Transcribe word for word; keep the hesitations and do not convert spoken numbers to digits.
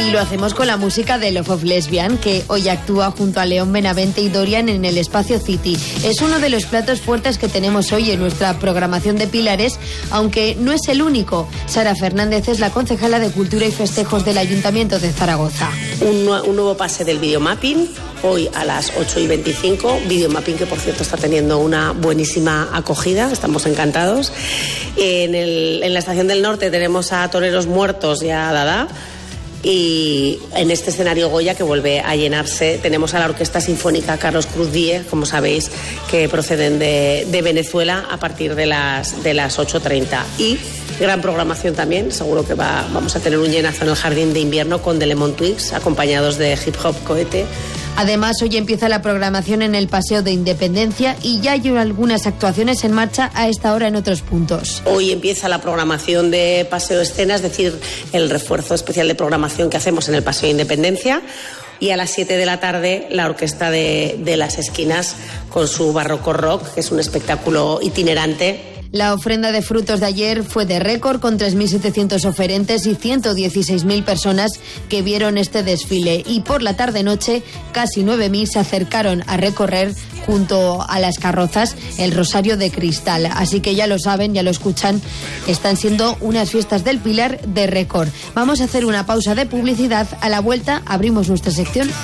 Y lo hacemos con la música de Love of Lesbian, que hoy actúa junto a León Benavente y Dorian en el Espacio City. Es uno de los platos fuertes que tenemos hoy en nuestra programación de Pilares, aunque no es el único. Sara Fernández es la concejala de Cultura y Festejos del Ayuntamiento de Zaragoza. Un, un nuevo pase del videomapping, hoy a las ocho y veinticinco. Videomapping que, por cierto, está teniendo una buenísima acogida, estamos encantados. En, el, en la Estación del Norte tenemos a Toreros Muertos y a Dada. Y en este escenario Goya, que vuelve a llenarse, tenemos a la Orquesta Sinfónica Carlos Cruz Díez, como sabéis, que proceden de, de Venezuela a partir de las, de las ocho treinta. Y gran programación también, seguro que va, vamos a tener un llenazo en el Jardín de Invierno con The Lemon Twigs, acompañados de Hip Hop Cohete. Además, hoy empieza la programación en el Paseo de Independencia y ya hay algunas actuaciones en marcha a esta hora en otros puntos. Hoy empieza la programación de Paseo Escena, es decir, el refuerzo especial de programación que hacemos en el Paseo de Independencia. Y a las siete de la tarde, la Orquesta de, de las Esquinas con su Barroco Rock, que es un espectáculo itinerante. La ofrenda de frutos de ayer fue de récord, con tres mil setecientos oferentes y ciento dieciséis mil personas que vieron este desfile. Y por la tarde-noche, casi nueve mil se acercaron a recorrer junto a las carrozas el Rosario de Cristal. Así que ya lo saben, ya lo escuchan, están siendo unas fiestas del Pilar de récord. Vamos a hacer una pausa de publicidad. A la vuelta abrimos nuestra sección